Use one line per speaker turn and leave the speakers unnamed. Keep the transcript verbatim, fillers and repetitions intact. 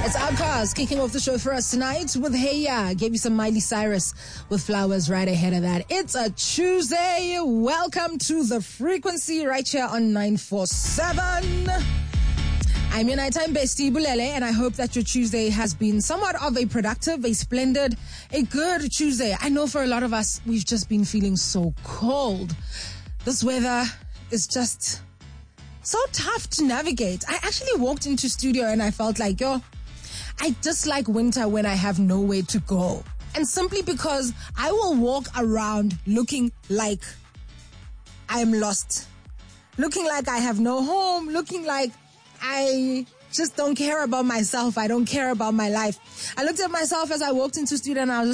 It's Outcast kicking off the show for us tonight with Hey Ya. Gave you some Miley Cyrus with Flowers right ahead of that. It's a Tuesday. Welcome to The Frequency right here on nine four seven. I'm your nighttime bestie, Bulele, and I hope that your Tuesday has been somewhat of a productive, a splendid, a good Tuesday. I know for a lot of us, we've just been feeling so cold. This weather is just so tough to navigate. I actually walked into studio and I felt like, yo, I dislike winter when I have nowhere to go. And simply because I will walk around looking like I am lost. Looking like I have no home. Looking like I just don't care about myself. I don't care about my life. I looked at myself as I walked into studio and I was